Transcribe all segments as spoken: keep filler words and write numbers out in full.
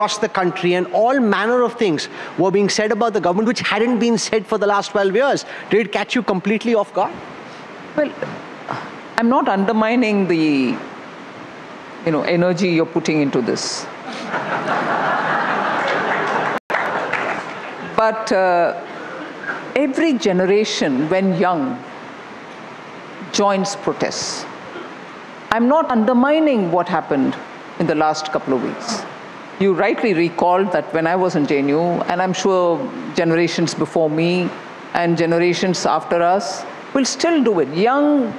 across the country, and all manner of things were being said about the government which hadn't been said for the last twelve years. Did it catch you completely off guard? Well, I'm not undermining the, you know, energy you're putting into this. But uh, every generation, when young, joins protests. I'm not undermining what happened in the last couple of weeks. You rightly recalled that when I was in J N U, and I'm sure generations before me and generations after us will still do it. Young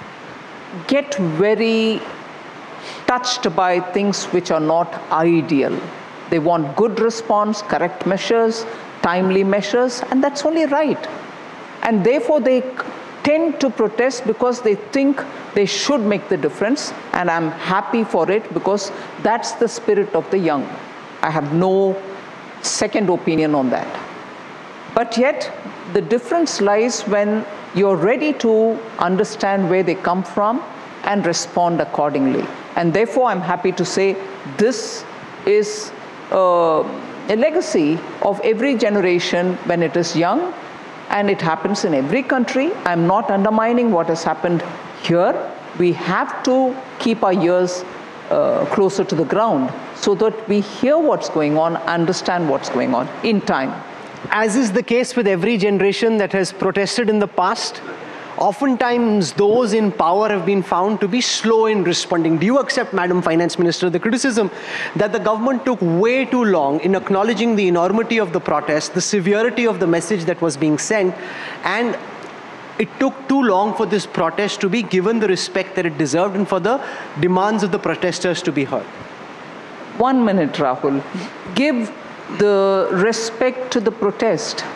get very touched by things which are not ideal. They want good response, correct measures, timely measures, and that's only right. And therefore they tend to protest because they think they should make the difference, and I'm happy for it because that's the spirit of the young. I have no second opinion on that. But yet, the difference lies when you're ready to understand where they come from and respond accordingly. And therefore, I'm happy to say this is uh, a legacy of every generation when it is young, and it happens in every country. I'm not undermining what has happened here. We have to keep our ears uh, closer to the ground so that we hear what's going on, understand what's going on in time. As is the case with every generation that has protested in the past, oftentimes those in power have been found to be slow in responding. Do you accept, Madam Finance Minister, the criticism that the government took way too long in acknowledging the enormity of the protest, the severity of the message that was being sent, and it took too long for this protest to be given the respect that it deserved and for the demands of the protesters to be heard? One minute, Rahul. Give the respect to the protest.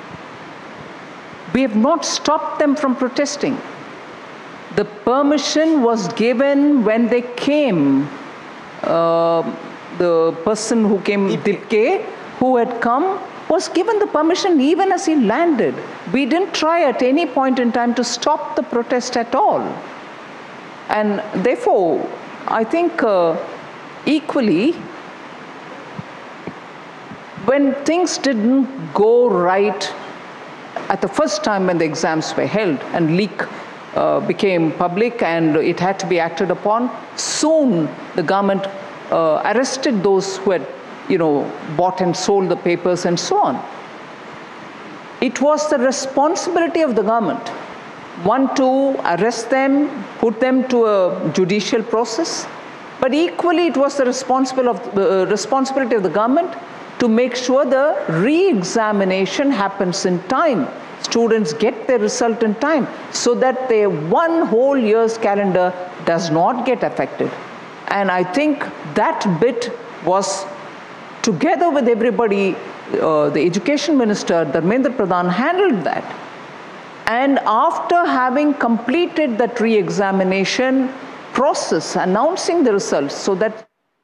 We have not stopped them from protesting. The permission was given when they came. Uh, the person who came, Dipke, who had come, was given the permission even as he landed. We didn't try at any point in time to stop the protest at all. And therefore, I think uh, equally, when things didn't go right at the first time when the exams were held and leak uh, became public and it had to be acted upon, soon the government uh, arrested those who had, you know, bought and sold the papers and so on. It was the responsibility of the government, one, to arrest them, put them to a judicial process, but equally it was the responsible of, uh, responsibility of the government to make sure the re-examination happens in time. Students get their result in time so that their one whole year's calendar does not get affected. And I think that bit was, together with everybody, uh, the Education Minister, Dharmendra Pradhan, handled that. And after having completed that re-examination process, announcing the results so that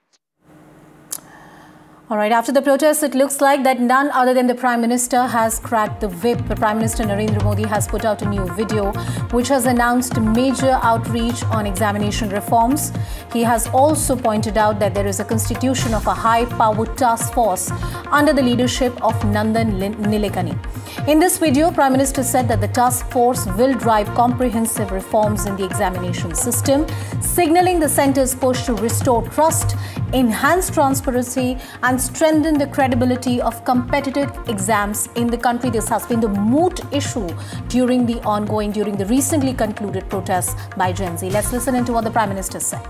All right, after the protests, it looks like that none other than the Prime Minister has cracked the whip. The Prime Minister Narendra Modi has put out a new video which has announced major outreach on examination reforms. He has also pointed out that there is a constitution of a high-powered task force under the leadership of Nandan Nilekani. In this video, Prime Minister said that the task force will drive comprehensive reforms in the examination system, signaling the centre's push to restore trust, enhance transparency and strengthen the credibility of competitive exams in the country. This has been the moot issue during the ongoing, during the recently concluded protests by Gen Z. Let's listen into what the Prime Minister said.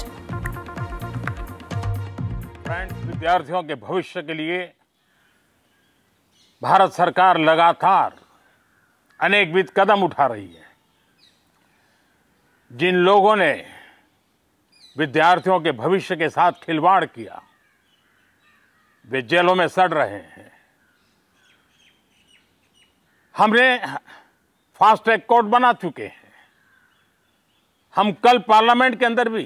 Friends, विद्यार्थियों के भविष्य के लिए भारत सरकार लगातार अनेकविध कदम उठा रही है। जिन लोगों ने विद्यार्थियों के भविष्य के साथ खिलवाड़ किया, वे जेलों में सड़ रहे हैं। हमने फास्ट ट्रैक कोर्ट बना चुके हैं। हम कल पार्लियामेंट के अंदर भी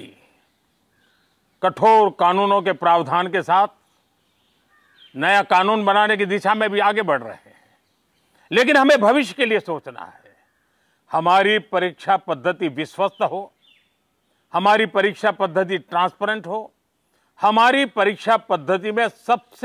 कठोर कानूनों के प्रावधान के साथ नया कानून बनाने की दिशा में भी आगे बढ़ रहे हैं। लेकिन हमें भविष्य के लिए सोचना है। हमारी परीक्षा पद्धति विश्वस्त हो, हमारी परीक्षा पद्धति ट्रांसपेरेंट हो, हमारी परीक्षा पद्धति में सबसे